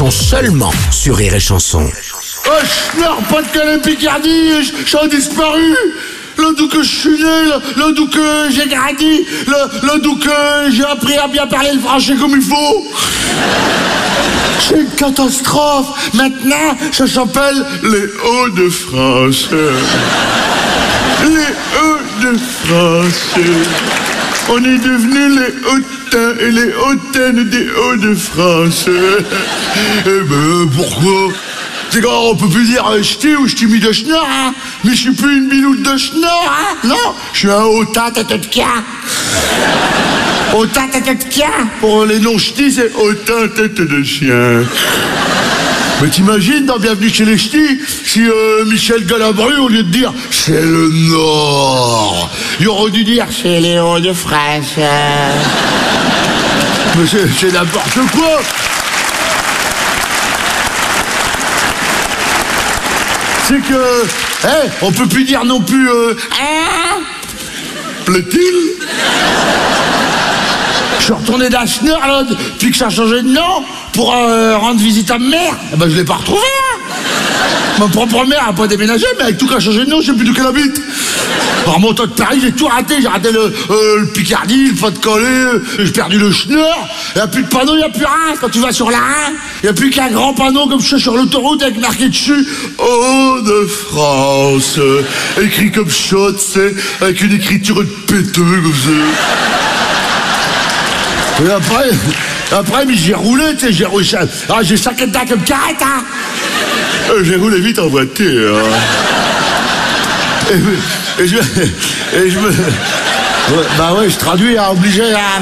sont seulement sur Rire et Chanson. Oh, Schnorr, Pas-de-Calais, Picardie, j'ai disparu. Là d'où que je suis né, là d'où que j'ai grandi, là d'où que j'ai appris à bien parler le français comme il faut. C'est une catastrophe. Maintenant, ça s'appelle les Hauts-de-France. Les Hauts-de-France. On est devenus les hautains et les hautaines des Hauts-de-France. Eh ben, pourquoi? C'est quand on peut plus dire ch'ti ou ch'ti mis de schnorr, hein. Mais je suis plus une biloute de schnorr, hein. Non, je suis un hautain tête de quin. Hautain tête de quin. Pour les non-ch'tis, c'est hautain tête de chien. Mais t'imagines, dans Bienvenue chez les ch'tis, si Michel Galabru, au lieu de dire « c'est le Nord », il aurait dû dire « c'est les Hauts-de-France ». Mais c'est n'importe quoi. C'est que, on peut plus dire non plus, plaît-il? Je suis retourné d'un Schnorr, là, depuis que ça a changé de nom, pour rendre visite à ma mère. Eh ben, je l'ai pas retrouvé, hein. Ma propre mère a pas déménagé, mais avec tout qui a changé de nom, je sais plus d'où qu'elle habite. En remontant de Paris, j'ai tout raté. J'ai raté le Picardie, le Pas-de-Calais, j'ai perdu le Schnorr. Il n'y a plus de panneau, il n'y a plus rien. Quand tu vas sur la 1, il n'y a plus qu'un grand panneau comme ça sur l'autoroute avec marqué dessus « Hauts-de-France ». Écrit comme ça, tu sais, avec une écriture de péteux comme ça. Et après, mais j'ai roulé, tu sais, j'ai roulé. Ah, j'ai 5 états comme carrette, hein. J'ai roulé vite en voiture. Et je me... Bah ouais, je traduis, hein, obligé, hein,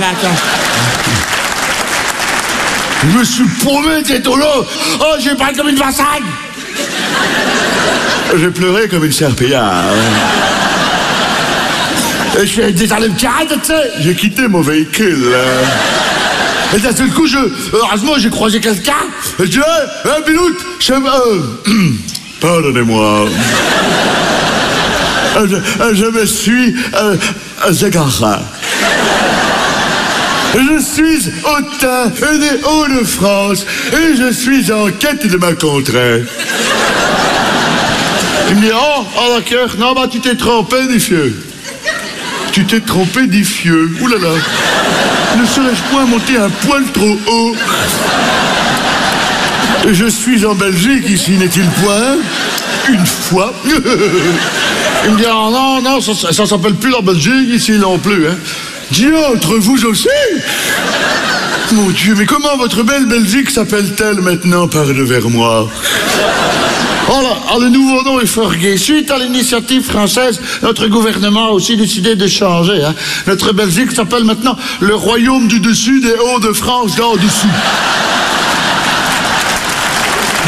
je me suis paumé, t'es au lot. Oh, j'ai parlé comme une vassaille. J'ai pleuré comme une serpillière. Et je suis descendu de carrette, tu sais. J'ai quitté mon véhicule. Et d'un seul coup, heureusement, j'ai croisé quelqu'un. Et je dis, hey, Biloute, pardonnez-moi. Je me suis égaré. Je suis hautain des Hauts-de-France et je suis en quête de ma contrée. Il me dit, oh d'accord, non, bah tu t'es trompé, Diffieux. Tu t'es trompé, Diffieux. Ouh là là. Ne serais-je point monter un poil trop haut? Je suis en Belgique, ici, n'est-il point? Une fois. Il me dit, oh, non, ça s'appelle plus la Belgique, ici non plus, hein. Dis entre vous aussi. Mon Dieu, mais comment votre belle Belgique s'appelle-t-elle maintenant par devers moi? Oh là, le nouveau nom est fort gai. Suite à l'initiative française, notre gouvernement a aussi décidé de changer, hein. Notre Belgique s'appelle maintenant le Royaume du Dessus des Hauts-de-France d'en dessous.